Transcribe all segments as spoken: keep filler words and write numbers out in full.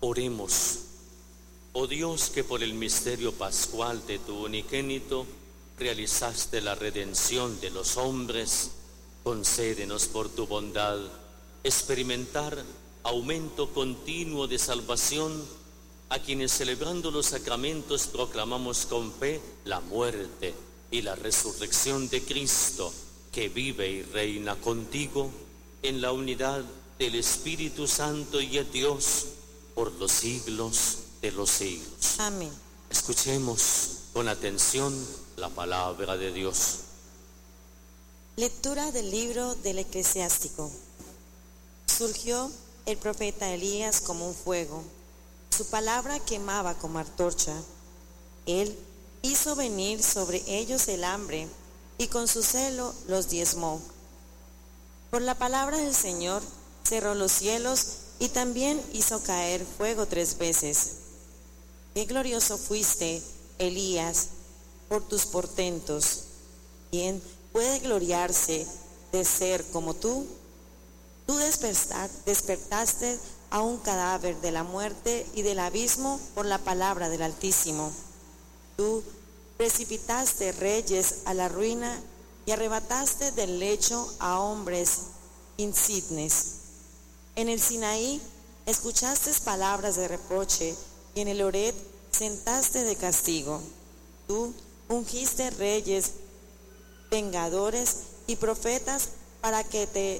Oremos. Oh Dios, que por el misterio pascual de tu unigénito realizaste la redención de los hombres, concédenos por tu bondad experimentar aumento continuo de salvación a quienes, celebrando los sacramentos, proclamamos con fe la muerte y la resurrección de Cristo, que vive y reina contigo en la unidad del Espíritu Santo y es Dios por los siglos de los siglos. Amén. Escuchemos con atención la palabra de Dios. Lectura del libro del Eclesiástico. Surgió el profeta Elías como un fuego. Su palabra quemaba como antorcha. Él hizo venir sobre ellos el hambre y con su celo los diezmó. Por la palabra del Señor cerró los cielos y también hizo caer fuego tres veces. Qué glorioso fuiste, Elías, por tus portentos. ¿Quién puede gloriarse de ser como tú? Tú despertaste a un cadáver de la muerte y del abismo por la palabra del Altísimo. Tú precipitaste reyes a la ruina y arrebataste del lecho a hombres insignes. En el Sinaí escuchaste palabras de reproche y en el Horeb sentaste de castigo. Tú ungiste reyes, vengadores y profetas para que te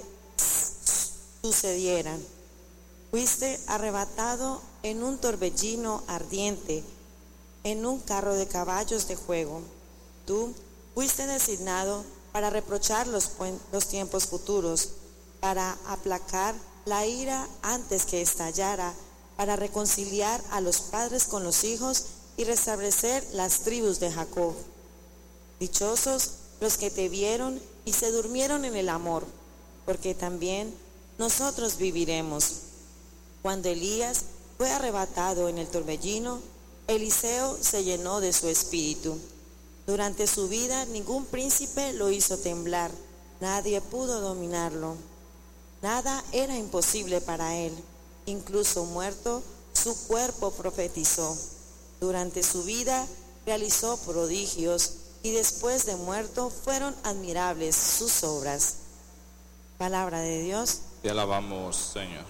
sucedieran. Fuiste arrebatado en un torbellino ardiente, en un carro de caballos de fuego. Tú fuiste designado para reprochar los, los tiempos futuros, para aplacar la ira antes que estallara, para reconciliar a los padres con los hijos y restablecer las tribus de Jacob. Dichosos los que te vieron y se durmieron en el amor, porque también nosotros viviremos. Cuando Elías fue arrebatado en el torbellino, Eliseo se llenó de su espíritu. Durante su vida ningún príncipe lo hizo temblar, nadie pudo dominarlo. Nada era imposible para él, incluso muerto, su cuerpo profetizó. Durante su vida realizó prodigios y después de muerto fueron admirables sus obras. Palabra de Dios. Te alabamos, Señor.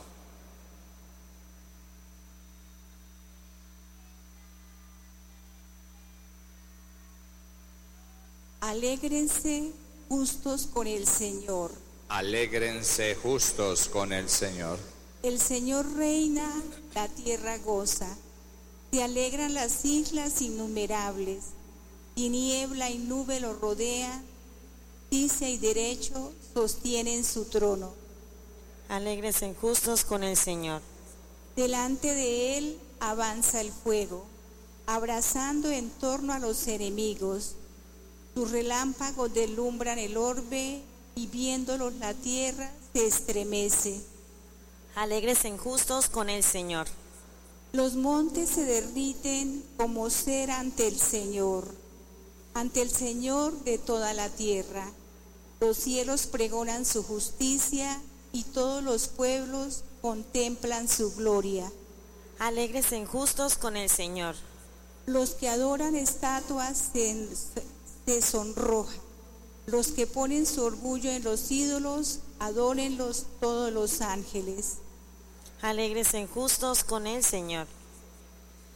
Alégrense justos con el Señor. Alégrense justos con el Señor. El Señor reina, la tierra goza. Se alegran las islas innumerables. Tiniebla y nube lo rodean. Justicia y derecho sostienen su trono. Alégrense justos con el Señor. Delante de él avanza el fuego, abrazando en torno a los enemigos. Sus relámpagos deslumbran el orbe y viéndolos la tierra se estremece. Alégrense justos con el Señor. Los montes se derriten como cera ante el Señor, ante el Señor de toda la tierra. Los cielos pregonan su justicia y todos los pueblos contemplan su gloria. Alégrense justos con el Señor. Los que adoran estatuas se, se sonrojan. Los que ponen su orgullo en los ídolos, adórenlos todos los ángeles. Alégrense justos con el Señor.